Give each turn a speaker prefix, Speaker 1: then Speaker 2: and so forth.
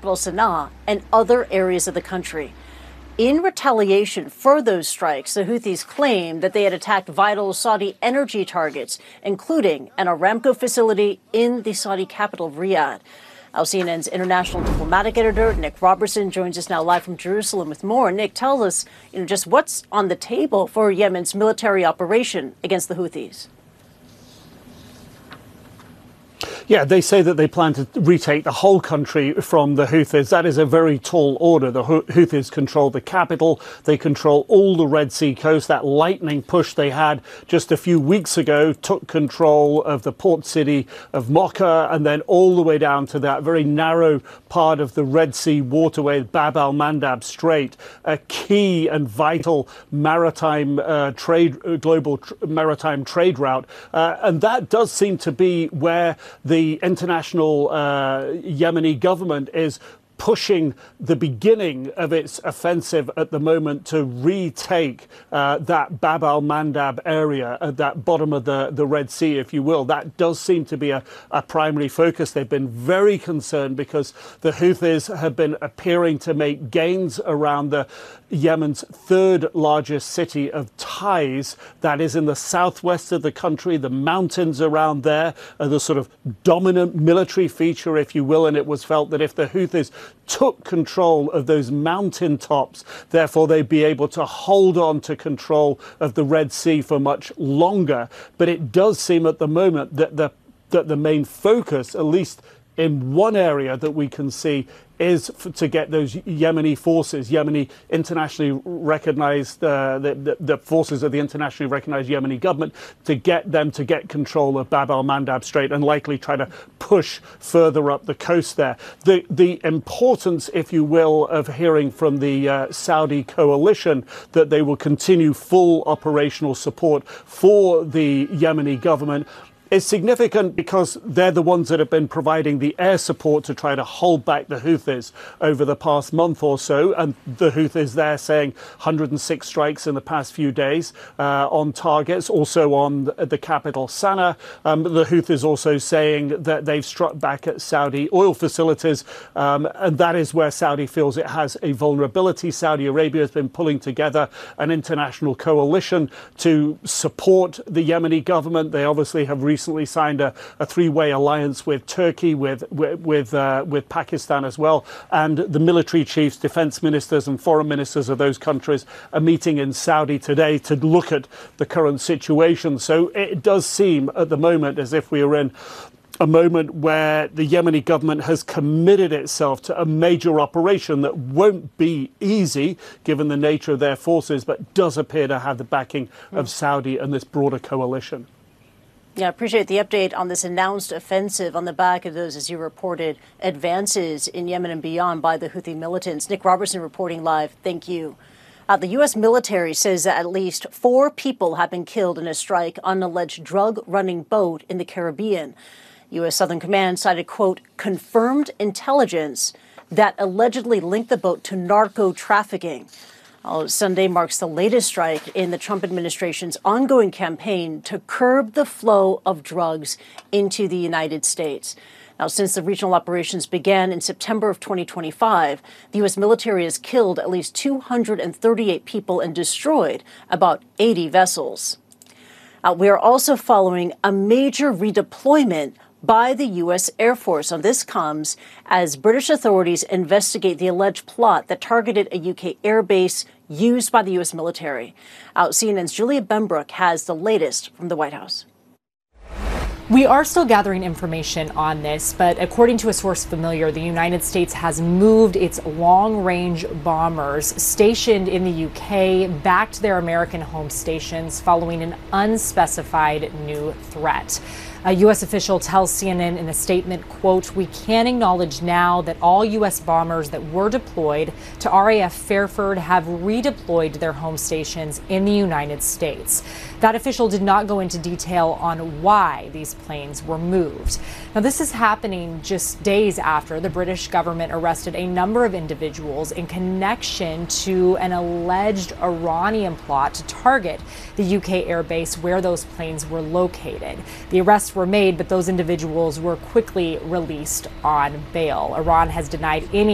Speaker 1: capital Sana'a and other areas of the country. In retaliation for those strikes, the Houthis claimed that they had attacked vital Saudi energy targets, including an Aramco facility in the Saudi capital, Riyadh. CNN's international diplomatic editor, Nick Robertson, joins us now live from Jerusalem with more. Nick, tell us, just what's on the table for Yemen's military operation against the Houthis.
Speaker 2: Yeah, they say that they plan to retake the whole country from the Houthis. That is a very tall order. The Houthis control the capital. They control all the Red Sea coast. That lightning push they had just a few weeks ago took control of the port city of Mocha and then all the way down to that very narrow part of the Red Sea waterway, Bab al-Mandab Strait, a key and vital maritime global maritime trade route. And that does seem to be where the international Yemeni government is pushing the beginning of its offensive at the moment to retake that Bab al-Mandab area at that bottom of the Red Sea, if you will. That does seem to be a primary focus. They've been very concerned because the Houthis have been appearing to make gains around the Yemen's third largest city of Taiz. That is in the southwest of the country. The mountains around there are the sort of dominant military feature, if you will, and it was felt that if the Houthis took control of those mountain tops, therefore they'd be able to hold on to control of the Red Sea for much longer. But it does seem at the moment that the main focus, at least in one area that we can see, is to get those Yemeni forces, Yemeni internationally recognized, the forces of the internationally recognized Yemeni government, to get them to get control of Bab al-Mandab Strait and likely try to push further up the coast there. The importance, if you will, of hearing from the Saudi coalition that they will continue full operational support for the Yemeni government is significant because they're the ones that have been providing the air support to try to hold back the Houthis over the past month or so. And the Houthis there saying 106 strikes in the past few days on targets, also on the capital Sana'a. The Houthis also saying that they've struck back at Saudi oil facilities. And that is where Saudi feels it has a vulnerability. Saudi Arabia has been pulling together an international coalition to support the Yemeni government. They obviously have recently signed a three-way alliance with Turkey, with Pakistan as well, and the military chiefs, defense ministers and foreign ministers of those countries are meeting in Saudi today to look at the current situation. So it does seem at the moment as if we are in a moment where the Yemeni government has committed itself to a major operation that won't be easy given the nature of their forces, but does appear to have the backing of Saudi and this broader coalition.
Speaker 1: Yeah, I appreciate the update on this announced offensive on the back of those, as you reported, advances in Yemen and beyond by the Houthi militants. Nick Robertson reporting live. Thank you. The U.S. military says that at least 4 people have been killed in a strike on an alleged drug-running boat in the Caribbean. U.S. Southern Command cited, quote, confirmed intelligence that allegedly linked the boat to narco trafficking. Sunday marks the latest strike in the Trump administration's ongoing campaign to curb the flow of drugs into the United States. Now, since the regional operations began in September of 2025, the U.S. military has killed at least 238 people and destroyed about 80 vessels. We are also following a major redeployment by the U.S. Air Force. And this comes as British authorities investigate the alleged plot that targeted a UK airbase used by the U.S. military. CNN's Julia Benbrook has the latest from the White House.
Speaker 3: We are still gathering information on this, but according to a source familiar, the United States has moved its long-range bombers stationed in the UK back to their American home stations following an unspecified new threat. A U.S. official tells CNN in a statement, quote, we can acknowledge now that all U.S. bombers that were deployed to RAF Fairford have redeployed to their home stations in the United States. That official did not go into detail on why these planes were moved. Now, this is happening just days after the British government arrested a number of individuals in connection to an alleged Iranian plot to target the UK airbase where those planes were located. The arrests were made, but those individuals were quickly released on bail. Iran has denied any